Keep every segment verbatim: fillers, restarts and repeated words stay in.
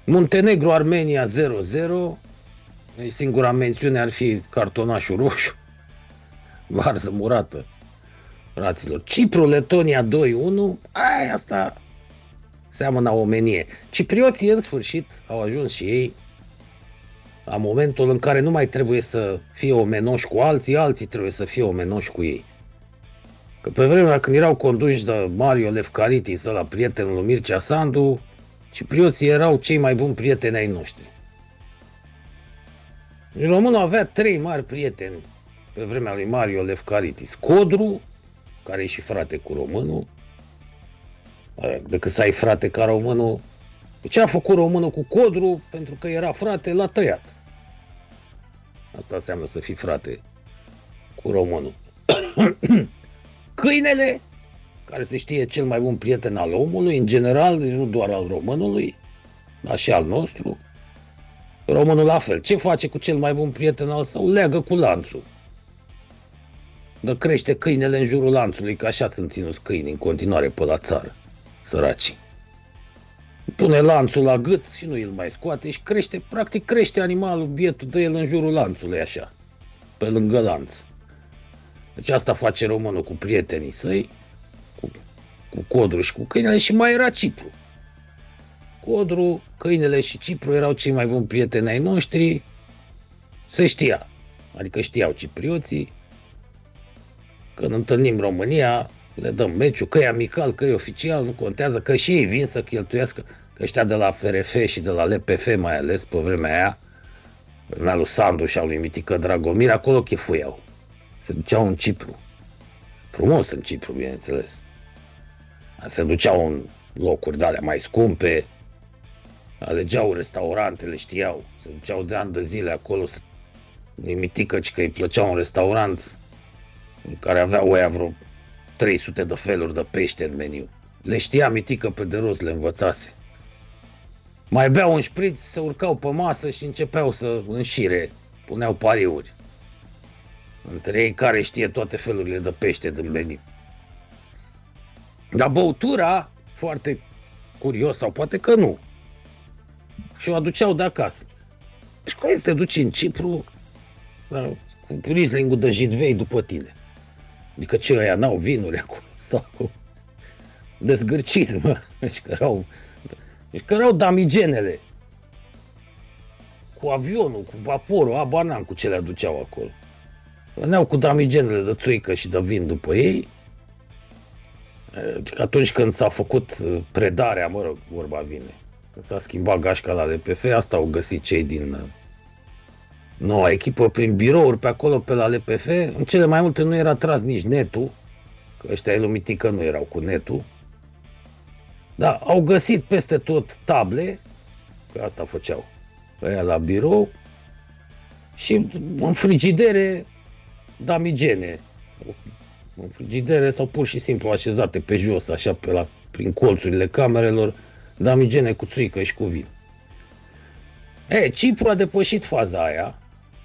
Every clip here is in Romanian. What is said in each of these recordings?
Muntenegru, Armenia zero zero. Singura mențiune ar fi cartonașul roșu. Varză murată, fraților. Cipru, Letonia doi unu. Ai, asta seamănă omenie. Ciprioții, în sfârșit, au ajuns și ei la momentul în care nu mai trebuie să fie omenoși cu alții, alții trebuie să fie omenoși cu ei. Că pe vremea când erau conduși de Mario Lefcaritis, ăla prietenul lui Mircea Sandu, ciprioții erau cei mai buni prieteni ai noștri. Românul avea trei mari prieteni pe vremea lui Mario Lefcaritis. Codru, care e și frate cu românul. Decât să ai frate ca românul. Ce a făcut românul cu Codru? Pentru că era frate, l-a tăiat. Asta înseamnă să fii frate cu românul. Câinele, care se știe cel mai bun prieten al omului, în general, deci nu doar al românului, dar și al nostru. Românul la fel. Ce face cu cel mai bun prieten al său? Leagă cu lanțul. Dă crește câinele în jurul lanțului, că așa sunt ținuți câini în continuare pe la țară. Săracii. Pune lanțul la gât și nu îl mai scoate și crește, practic crește animalul, bietul, de el în jurul lanțului așa, pe lângă lanț. Deci asta face românul cu prietenii săi, cu, cu Codru și cu câinele, și mai era Cipru. Codru, câinele și Cipru erau cei mai buni prieteni ai noștri, se știa, adică știau ciprioții. Când întâlnim România, le dăm meciul, că e amical, că e oficial, nu contează, că și ei vin să cheltuiască, că ăștia de la F R F și de la L P F mai ales pe vremea aia, vremea lui Sandu și a lui Mitică Dragomir, acolo chefuiau. Se duceau în Cipru. Frumos în Cipru, bineînțeles. Se duceau în locuri de-alea mai scumpe, alegeau restaurantele, știau, se duceau de ani de zile acolo, Mitică, că îi plăcea un restaurant în care aveau ăia vreo trei sute de feluri de pește în meniu. Le știa Mitică pe de rost, le învățase. Mai beau un șpriț, se urcau pe masă și începeau să înșire, puneau pariuri. Între ei care știe toate felurile de pește din meniu. Dar băutura, foarte curios, sau poate că nu, și o aduceau de acasă. Și cum te duci în Cipru, da, cu Riesling-ul de Jidvei după tine? Adică ce, ăia n-au vinuri acolo? Sau cu dezgârciți, mă? Deci că erau, deci că erau damigenele. Cu avionul, cu vaporul, abar n-am cu ce le aduceau acolo. Veneau cu damigenele de țuică și de vin după ei. Deci atunci când s-a făcut predarea, mă rog, vorba vine, când s-a schimbat gașca la L P F, asta au găsit cei din noua echipă prin birouri pe acolo, pe la L P F. În cele mai multe nu era tras nici netul, că ăștia ai lui Mitică nu erau cu netul. Da, au găsit peste tot table, că asta făceau ăia la birou, și în frigidere damigene, sau în frigidere sau pur și simplu așezate pe jos, așa, pe la, prin colțurile camerelor, damigene cu țuică și cu vin. E, Cipru a depășit faza aia.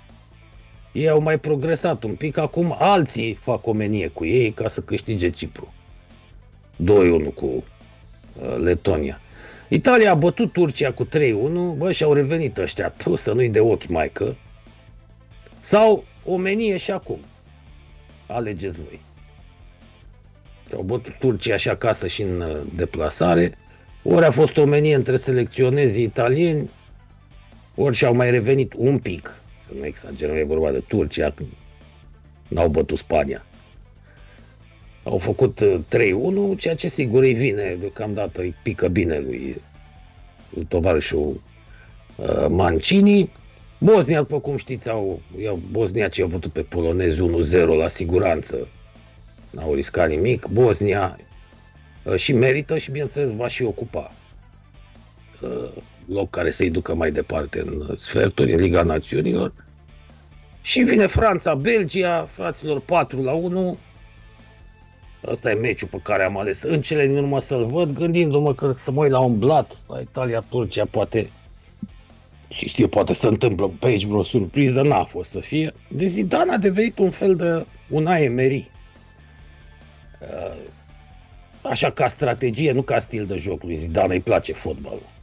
Ei au mai progresat un pic, acum alții fac omenie cu ei ca să câștige Cipru. doi unu cu uh, Letonia. Italia a bătut Turcia cu trei unu, bă, și au revenit ăștia, tu, să nu-i de ochi, maică. Sau omenie și acum. Alegeți voi. Au bătut Turcia și acasă și în uh, deplasare. Ori a fost omenie între selecționezii italieni, ori și-au mai revenit un pic, să nu exagerăm, e vorba de Turcia, n-au bătut Spania. Au făcut trei unu, ceea ce sigur îi vine, deocamdată îi pică bine lui, lui tovarășul uh, Mancini. Bosnia, după cum știți, au, iau, bosniacii au bătut pe polonezi unu zero la siguranță, n-au riscat nimic. Bosnia uh, și merită și, bineînțeles, va și ocupa uh, loc care să-i ducă mai departe în sferturi, în Liga Națiunilor. Și vine Franța, Belgia, fraților, patru la unu. Ăsta e meciul pe care am ales în cele din urmă să-l văd, gândindu-mă că să mă uit la un blat, la Italia-Turcia, poate, și știu, poate se întâmplă pe aici vreo surpriză, n-a fost să fie. De Zidane a devenit un fel de Unai Emery. Așa ca strategie, nu ca stil de joc. Lui Zidane îi place fotbalul.